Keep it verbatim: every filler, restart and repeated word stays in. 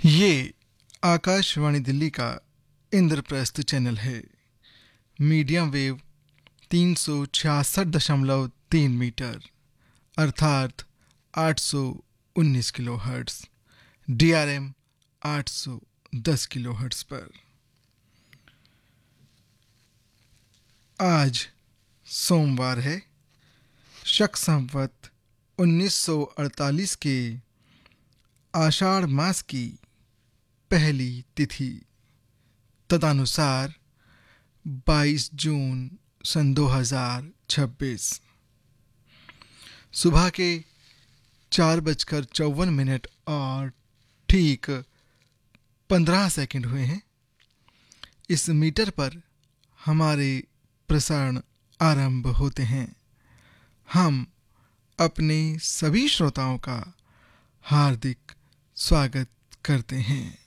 ये आकाशवाणी दिल्ली का इंद्रप्रस्थ चैनल है। मीडियम वेव तीन सौ छियासठ दशमलव तीन मीटर अर्थात आठ सौ उन्नीस kilo hertz, D R M आठ सौ दस किलो हर्ट्स पर। आज सोमवार है, शक संवत उन्नीस सौ अड़तालीस के आषाढ़ मास की पहली तिथि, तदनुसार बाईस जून सन दो हजार छब्बीस। सुबह के चार बजकर चौवन मिनट और ठीक पंद्रह सेकंड हुए हैं। इस मीटर पर हमारे प्रसारण आरंभ होते हैं। हम अपने सभी श्रोताओं का हार्दिक स्वागत करते हैं।